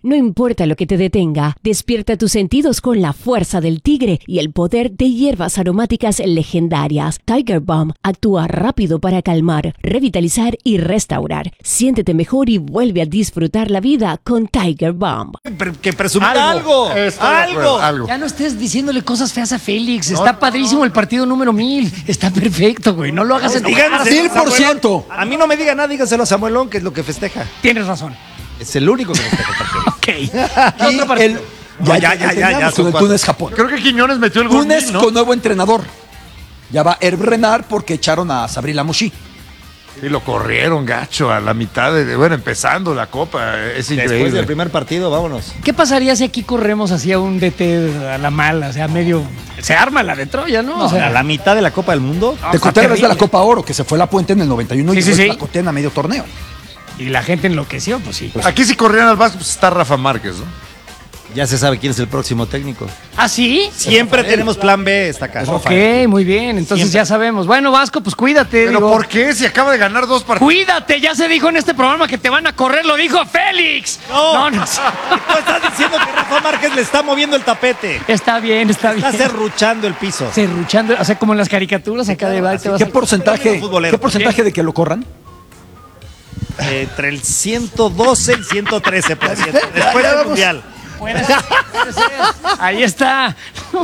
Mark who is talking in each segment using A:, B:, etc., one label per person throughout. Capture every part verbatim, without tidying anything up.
A: No importa lo que te detenga, despierta tus sentidos con la fuerza del tigre y el poder de hierbas aromáticas legendarias. Tiger Balm actúa rápido para calmar, revitalizar y restaurar. Siéntete mejor y vuelve a disfrutar la vida con Tiger Balm.
B: Que presumir algo. Algo. Algo.
C: algo.
D: Ya no estés diciéndole cosas feas a Félix. Está no, padrísimo no. el partido número mil. Está perfecto, güey. No lo hagas en
B: mil por ciento. A mí no me diga nada, dígaselo a Samuelón, que es lo que festeja.
D: Tienes razón.
B: Es el único que festeja el partido.
D: Ok.
C: Y otro partido. El,
B: ya, ya, ya, ya, ya.
C: Con el Túnez-Japón.
E: Creo que Quiñones metió el gol.
C: Túnez
E: ¿no?
C: con nuevo entrenador. Ya va Hervé Renard porque echaron a Sabri Lamouchi.
E: Y lo corrieron, gacho, a la mitad de, bueno, empezando la Copa. Es increíble.
B: Después del primer partido, vámonos.
D: ¿Qué pasaría si aquí corremos hacia un D T a la mala? O sea, medio... Se arma la de Troya, ¿no?
B: no
D: o sea,
B: a la mitad de la Copa del Mundo.
C: No, te conté de la Copa Oro, que se fue la Puente en el noventa y uno
D: sí,
C: y
D: sí, sí.
C: la Coten a medio torneo.
D: Y la gente enloqueció, pues sí.
E: Pues aquí si corrían al Vasco, pues está Rafa Márquez, ¿no?
B: Ya se sabe quién es el próximo técnico.
D: ¿Ah, sí?
B: Siempre tenemos plan B, está acá.
D: Ok, muy bien, entonces Siempre. ya sabemos. Bueno, Vasco, pues cuídate.
E: ¿Pero
D: digo.
E: por qué? Si acaba de ganar dos partidos.
D: Cuídate, ya se dijo en este programa que te van a correr, lo dijo Félix.
B: No,
D: no, no.
B: Tú estás diciendo que Rafa Márquez le está moviendo el tapete.
D: Está bien, está bien.
B: Está serruchando el piso.
D: Serruchando, o sea, como en las caricaturas acá de baile.
C: ¿Qué porcentaje, ¿Qué porcentaje de que lo corran?
B: Eh, entre el ciento doce y ciento trece por ciento. Después del Mundial.
D: Puede ser, puede ser. Ahí está.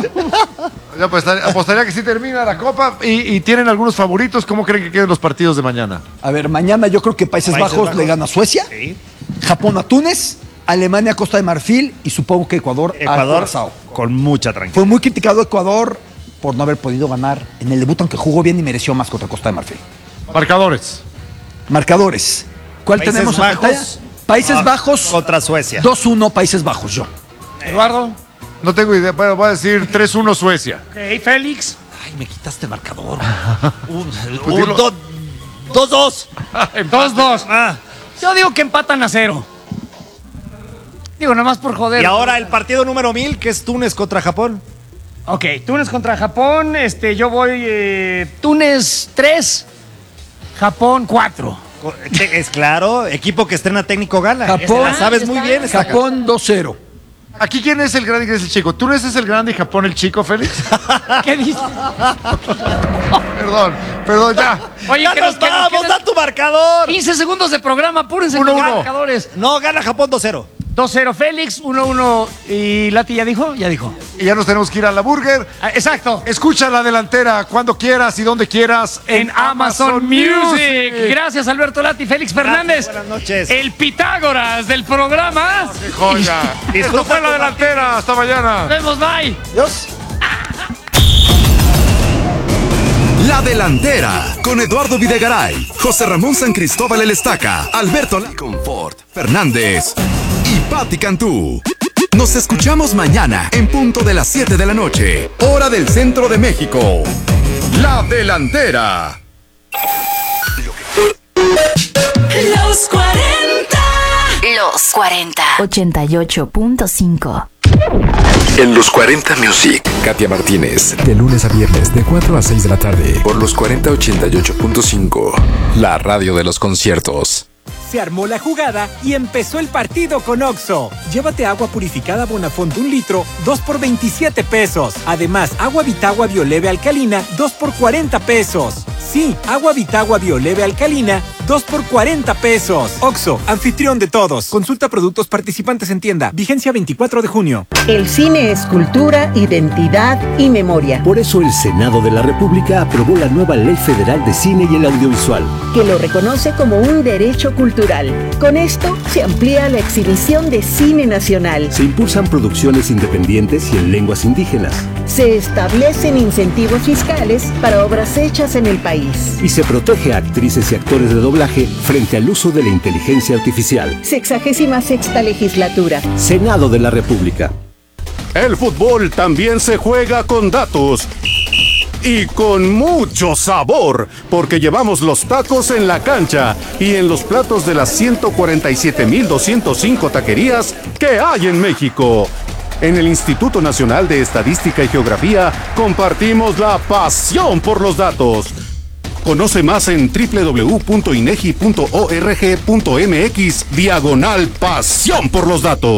E: Ya pues, apostaría que sí termina la Copa y, y tienen algunos favoritos. ¿Cómo creen que queden los partidos de mañana?
C: A ver, mañana yo creo que Países, Países Bajos, Bajos le gana a Suecia, sí. Japón a Túnez, Alemania a Costa de Marfil y supongo que Ecuador,
B: Ecuador
C: a Curazao.
B: Con mucha tranquilidad.
C: Fue muy criticado Ecuador por no haber podido ganar en el debut, aunque jugó bien y mereció más contra Costa de Marfil.
E: Marcadores.
C: Marcadores. ¿Cuál
B: Países
C: tenemos
B: Bajos,
C: en pantalla? Países ah, Bajos
B: contra Suecia.
C: dos uno Países Bajos, yo.
D: Eduardo.
E: No tengo idea, pero voy a decir tres uno Suecia.
D: Ok, Félix.
B: Ay, me quitaste el marcador. un, un, do, dos dos.
D: dos dos. Ah. Yo digo que empatan a cero. Digo, nomás por joder.
B: Y ahora el partido número mil, que es Túnez contra Japón.
D: Ok, Túnez contra Japón. Este, yo voy eh, Túnez tres, Japón cuatro.
B: Es claro, equipo que estrena técnico gana.
C: Japón,
B: la sabes muy bien.
C: Japón dos cero.
E: ¿Aquí quién es el grande y quién es el chico? ¿Túnez es el grande y Japón el chico, Félix?
D: ¿Qué dices?
E: Perdón, perdón, ya.
D: Oye,
B: ya
D: que
B: nos, nos vamos, da tu marcador.
D: quince segundos de programa, apúrense
E: uno,
D: con
E: uno.
D: marcadores.
B: No, gana Japón dos cero.
D: dos cero Félix, uno uno y Lati ya dijo, ya dijo.
E: Y ya nos tenemos que ir a la Burger.
D: Ah, exacto.
E: Escucha la delantera cuando quieras y donde quieras
D: en, en Amazon, Amazon Music. Music. Gracias, Alberto Lati, Félix Fernández.
B: Gracias, buenas noches.
D: El Pitágoras del programa.
E: Oh, ¡qué joya! Esto fue la delantera. Hasta mañana.
D: Nos vemos, bye.
B: Dios.
F: La delantera con Eduardo Videgaray, José Ramón San Cristóbal El Estaca, Alberto Confort, Fernández y Pati Cantú. Nos escuchamos mañana en punto de las siete de la noche, hora del centro de México. La delantera.
G: Los cuarenta.
H: Los cuarenta. ochenta y ocho punto cinco.
F: En Los cuarenta Music, Katia Martínez, de lunes a viernes de cuatro a seis de la tarde, por Los cuarenta ochenta y ocho punto cinco, la radio de los conciertos.
I: Se armó la jugada y empezó el partido con Oxxo. Llévate agua purificada Bonafont un litro, dos por veintisiete pesos. Además, agua Vitagua Bioleve Alcalina, dos por cuarenta pesos. Sí, agua Vitagua Bioleve Alcalina, dos por cuarenta pesos. Oxxo, anfitrión de todos. Consulta productos participantes en tienda. Vigencia veinticuatro de junio.
J: El cine es cultura, identidad y memoria.
K: Por eso el Senado de la República aprobó la nueva Ley Federal de Cine y el Audiovisual,
J: que lo reconoce como un derecho cultural. Con esto se amplía la exhibición de cine nacional.
K: Se impulsan producciones independientes y en lenguas indígenas.
J: Se establecen incentivos fiscales para obras hechas en el país.
K: Y se protege a actrices y actores de doblaje frente al uso de la inteligencia artificial.
J: Sexagésima sexta legislatura.
K: Senado de la República.
L: El fútbol también se juega con datos. Y con mucho sabor, porque llevamos los tacos en la cancha y en los platos de las ciento cuarenta y siete mil doscientos cinco taquerías que hay en México. En el Instituto Nacional de Estadística y Geografía compartimos la pasión por los datos. Conoce más en doble u doble u doble u punto inegi punto org punto mx diagonal pasión por los datos.